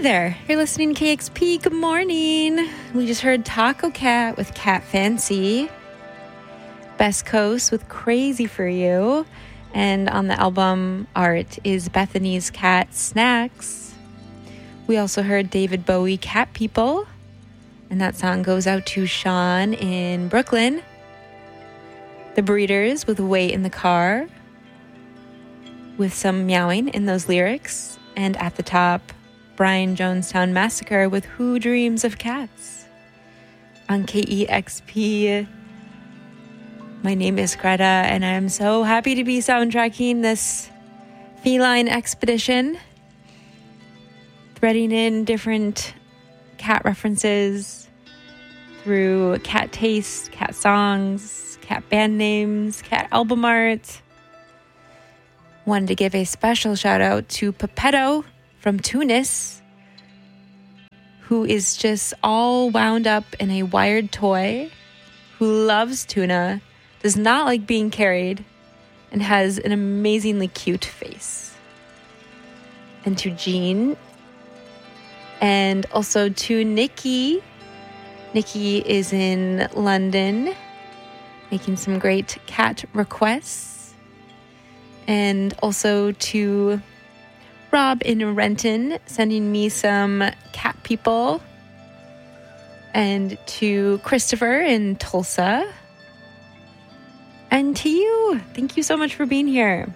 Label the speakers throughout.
Speaker 1: there, you're listening to KXP. Good morning. We just heard Taco Cat with Cat Fancy, Best Coast with Crazy For You, and on the album art is Bethany's Cat Snacks. We also heard David Bowie, Cat People, and that song goes out to Sean in Brooklyn. The Breeders with Wait in the Car, with some meowing in those lyrics. And at the top, Brian Jonestown Massacre with Who Dreams of Cats on KEXP. My name is Greta, and I'm so happy to be soundtracking this feline expedition, threading in different cat references through cat taste, cat songs, cat band names, cat album art. Wanted to give a special shout out to Pepetto from Tunis, who is just all wound up in a wired toy, who loves tuna, does not like being carried, and has an amazingly cute face. And to Jean, and also to Nikki. Nikki is in London, making some great cat requests. And also to Rob in Renton, sending me some cat people. And to Christopher in Tulsa. And to you, thank you so much for being here.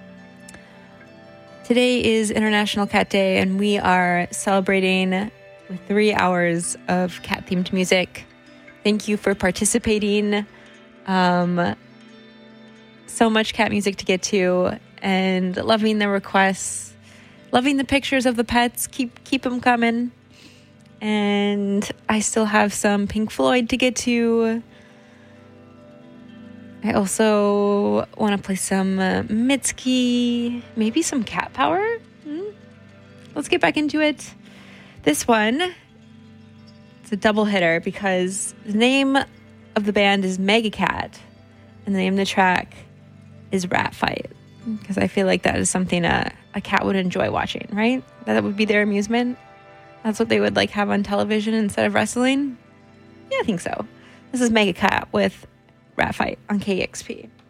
Speaker 1: Today is International Cat Day, and we are celebrating with 3 hours of cat-themed music. Thank you for participating. So much cat music to get to, and loving the requests, loving the pictures of the pets. Keep them coming. And I still have some Pink Floyd to get to. I also want to play some Mitski, maybe some Cat Power. Let's get back into it. This one, it's a double hitter because the name of the band is Megacat, and the name of the track is Rat Fight, because I feel like that is something a cat would enjoy watching, right? That would be their amusement. That's what they would like have on television instead of wrestling. Yeah, I think so. This is Megacat with Rat Fight on KEXP.